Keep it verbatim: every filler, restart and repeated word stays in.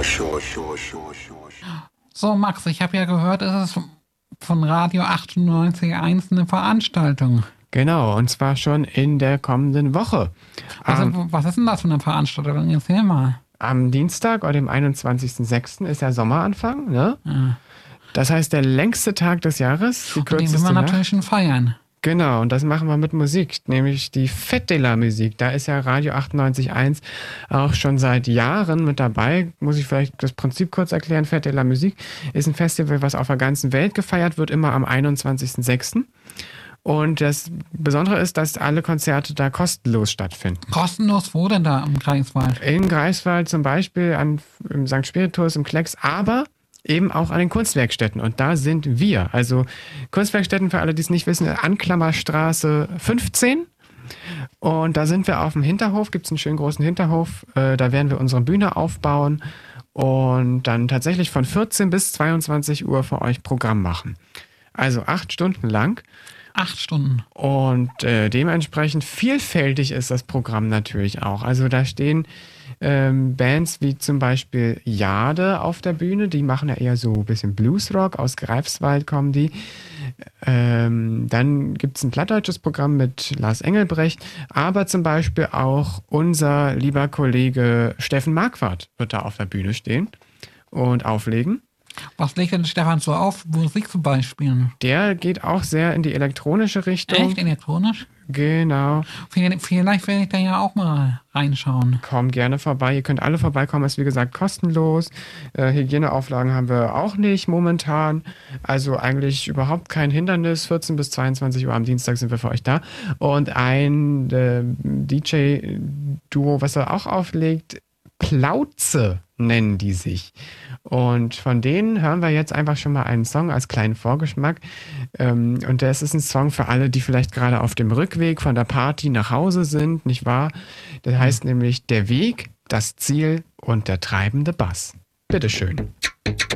So, Max, ich habe ja gehört, es ist von Radio achtundneunzig Komma eins eine Veranstaltung. Genau, und zwar schon in der kommenden Woche. Also, Am, was ist denn das für eine Veranstaltung? Erzähl mal. am Dienstag oder dem einundzwanzigsten sechsten ist der Sommeranfang, ne? Ja. Das heißt, der längste Tag des Jahres, die Den will kürzeste man Nacht. natürlich schon feiern. Genau, und das machen wir mit Musik, nämlich die Fête de la Musique. Da ist ja Radio achtundneunzig Komma eins auch schon seit Jahren mit dabei. Muss ich vielleicht das Prinzip kurz erklären. Fête de la Musique ist ein Festival, was auf der ganzen Welt gefeiert wird, immer am einundzwanzigsten sechsten Und das Besondere ist, dass alle Konzerte da kostenlos stattfinden. Kostenlos wo denn da im Greifswald? In Greifswald zum Beispiel, an, im Sankt Spiritus, im Klecks, aber eben auch an den Kunstwerkstätten. Und da sind wir. Also Kunstwerkstätten, für alle, die es nicht wissen, Anklammerstraße fünfzehn. Und da sind wir auf dem Hinterhof, gibt es einen schönen großen Hinterhof. Äh, da werden wir unsere Bühne aufbauen und dann tatsächlich von vierzehn bis zweiundzwanzig Uhr für euch Programm machen. Also acht Stunden lang. Acht Stunden. Und äh, dementsprechend vielfältig ist das Programm natürlich auch. Also da stehen ähm, Bands wie zum Beispiel Jade auf der Bühne. Die machen ja eher so ein bisschen Bluesrock. Aus Greifswald kommen die. Ähm, dann gibt es ein plattdeutsches Programm mit Lars Engelbrecht. Aber zum Beispiel auch unser lieber Kollege Steffen Marquardt wird da auf der Bühne stehen und auflegen. Was legt denn Stefan so auf? Musik zum Beispiel? Der geht auch sehr in die elektronische Richtung. Echt elektronisch? Genau. Vielleicht werde ich da ja auch mal reinschauen. Komm gerne vorbei. Ihr könnt alle vorbeikommen. Ist wie gesagt kostenlos. Äh, Hygieneauflagen haben wir auch nicht momentan. Also eigentlich überhaupt kein Hindernis. vierzehn bis zweiundzwanzig Uhr am Dienstag sind wir für euch da. Und ein äh, D J-Duo, was er auch auflegt, Plauze nennen die sich. Und von denen hören wir jetzt einfach schon mal einen Song als kleinen Vorgeschmack. Ähm, und das ist ein Song für alle, die vielleicht gerade auf dem Rückweg von der Party nach Hause sind, nicht wahr? Der heißt mhm. nämlich Der Weg, das Ziel und der treibende Bass. Bitteschön.